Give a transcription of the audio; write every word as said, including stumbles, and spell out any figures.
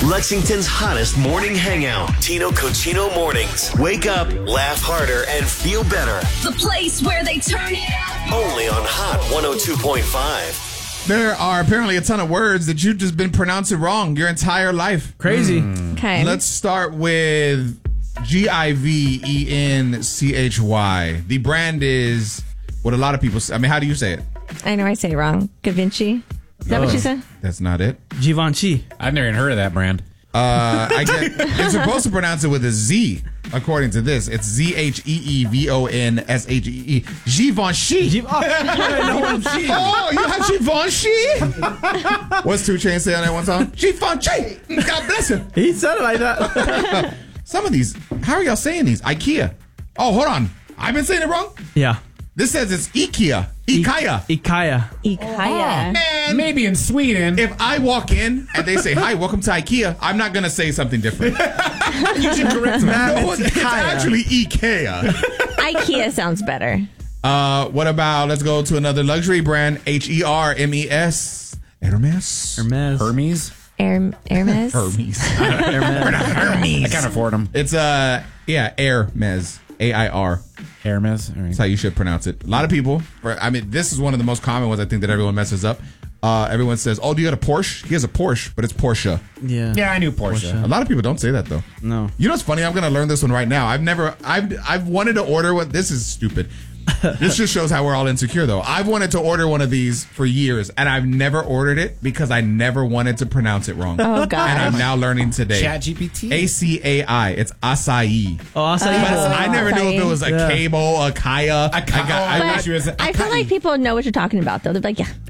Lexington's hottest morning hangout. Tino Cochino Mornings. Wake up, laugh harder, and feel better. The place where they turn it up. Only on Hot one oh two point five. There are apparently a ton of words that you've just been pronouncing wrong your entire life. Crazy. Mm. Okay. Let's start with G I V E N C H Y. The brand is what a lot of people say. I mean, how do you say it? I know I say it wrong. Gavinci. Is that Oh. what you said? That's not it. Givenchy. I've never even heard of that brand. Uh, I get, you're supposed to pronounce it with a Z, according to this. It's Z H E E V O N S H E E. Givenchy. Giv- oh, Givenchy. Oh, you have Givenchy? What's two Chainz say on that one song? Givenchy. God bless him. He said it like that. Some of these, how are y'all saying these? IKEA. Oh, hold on. I've been saying it wrong? Yeah. This says it's IKEA. Ikea. Ikea. Ikea. Man, Maybe in Sweden. if I walk in and they say, hi, welcome to IKEA, I'm not going to say something different. You should correct me. No, it's, it's actually IKEA. IKEA sounds better. Uh, what about, let's go to another luxury brand, H E R M E S. Hermes. Hermes. Hermes. Herm- Hermes. Hermes. Hermes. I can't afford them. It's, uh, yeah, Hermes. A I R. Hermes. All right. That's how you should pronounce it. A lot of people, I mean, this is one of the most common ones I think that everyone messes up. Uh, everyone says, oh, do you got a Porsche? He has a Porsche, but it's Porsche. Yeah. Yeah, I knew Porsche. A lot of people don't say that, though. No. You know what's funny? I'm going to learn this one right now. I've never, I've, I've wanted to order one. This is stupid. This just shows how we're all insecure, though. I've wanted to order one of these for years, and I've never ordered it because I never wanted to pronounce it wrong. Oh, gosh. And I'm now learning today. Chat G P T. A C A I. It's acai. Oh, I'll say But Oh. I never knew if it was a Yeah. cable, a kaya. A I ka- got, I oh, got- I thought she was- I feel like people know what you're talking about, though. They're like, yeah,